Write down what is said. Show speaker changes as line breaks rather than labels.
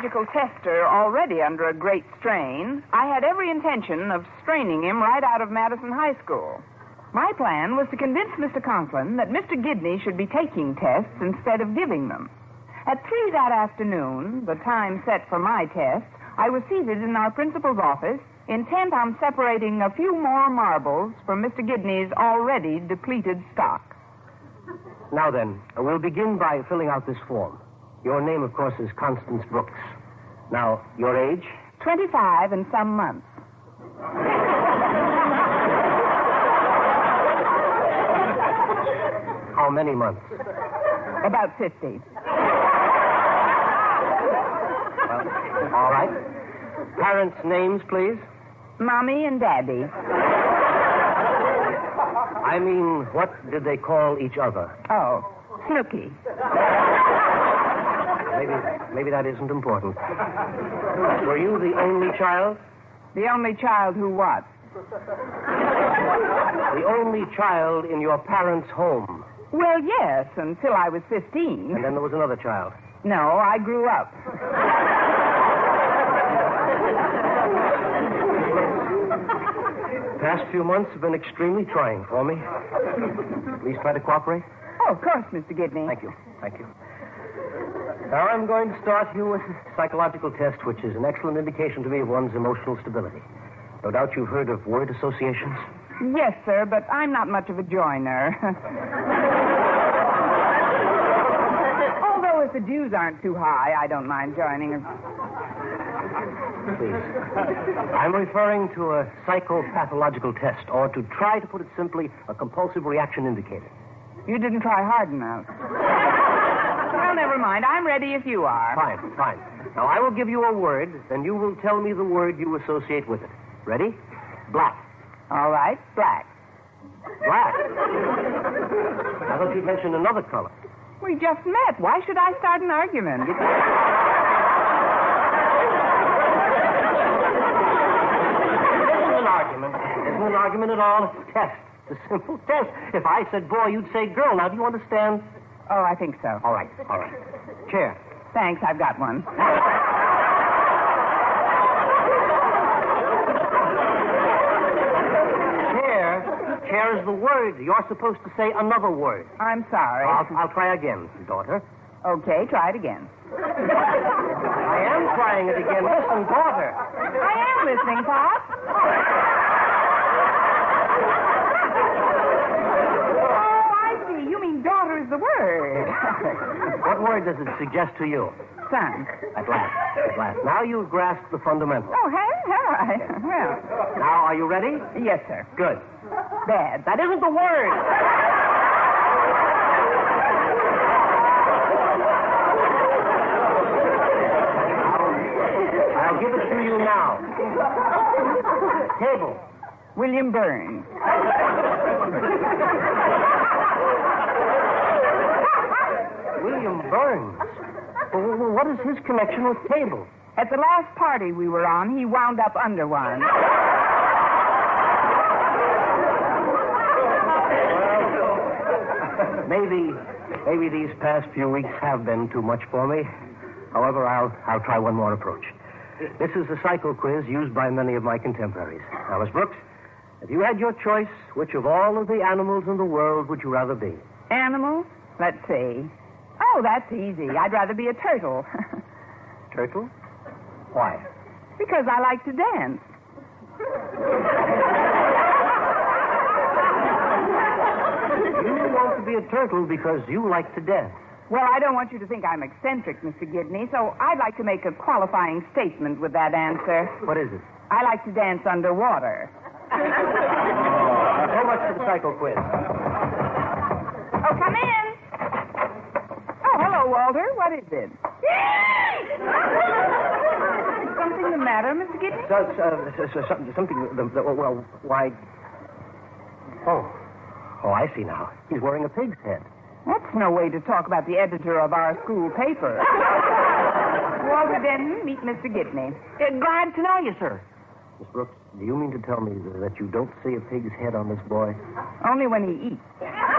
psychological tester already under a great strain, I had every intention of straining him right out of Madison High School. My plan was to convince Mr. Conklin that Mr. Gidney should be taking tests instead of giving them. At 3 that afternoon, the time set for my test, I was seated in our principal's office, intent on separating a few more marbles from Mr. Gidney's already depleted stock.
Now then, we'll begin by filling out this form. Your name, of course, is Constance Brooks. Now, your age?
25 and some months.
How many months?
About 50.
Well, all right. Parents' names, please.
Mommy and Daddy.
I mean, what did they call each other?
Oh, Snooky.
Maybe that isn't important. Were you the only child?
The only child who what?
The only child in your parents' home?
Well, yes, until I was 15.
And then there was another child?
No, I grew up.
The past few months have been extremely trying for me. Please try to cooperate.
Oh, of course, Mr. Gidney.
Thank you. Now I'm going to start you with a psychological test, which is an excellent indication to me of one's emotional stability. No doubt you've heard of word associations?
Yes, sir, but I'm not much of a joiner. Although if the dues aren't too high, I don't mind joining.
Please. I'm referring to a psychopathological test, or to try to put it simply, a compulsive reaction indicator.
You didn't try hard enough. Well, never mind. I'm ready if you are.
Fine. Now, I will give you a word, then you will tell me the word you associate with it. Ready? Black.
All right, black.
Black? I thought you'd mentioned another color.
We just met. Why should I start an argument?
This isn't an argument at all. It's a test. It's a simple test. If I said boy, you'd say girl. Now, do you understand?
Oh, I think so.
All right. Chair.
Thanks, I've got one.
Chair is the word. You're supposed to say another word.
I'm sorry.
I'll try again, daughter.
Okay, try it again.
I am trying it again. Listen, daughter.
I am listening, Pop. You mean daughter is the word.
What word does it suggest to you?
Son.
At last. Now you've grasped the fundamentals.
Oh, have I? Well.
Now, are you ready?
Yes, sir.
Good.
Bad. That isn't the word.
I'll give it to you now. Table.
William Burns.
William Burns? Well, what is his connection with table?
At the last party we were on, he wound up under one. Maybe these past few weeks have been too much for me. However, I'll try one more approach. This is a psycho quiz used by many of my contemporaries. Now, Miss Brooks, if you had your choice, which of all of the animals in the world would you rather be? Animals? Let's see. Oh, that's easy. I'd rather be a turtle.
Turtle? Why?
Because I like to dance.
You want to be a turtle because you like to dance.
Well, I don't want you to think I'm eccentric, Mr. Gidney, so I'd like to make a qualifying statement with that answer.
What is it?
I like to dance underwater.
So much for the psycho quiz.
Oh, come in. Oh, hello, Walter. What is it? Is something the matter, Mr. Gidney?
Something. Well, why? Oh, I see now. He's wearing a pig's head.
That's no way to talk about the editor of our school paper. Walter Denton, meet Mr. Gidney.
Glad to know you, sir.
Miss Brooks, do you mean to tell me that you don't see a pig's head on this boy?
Only when he eats.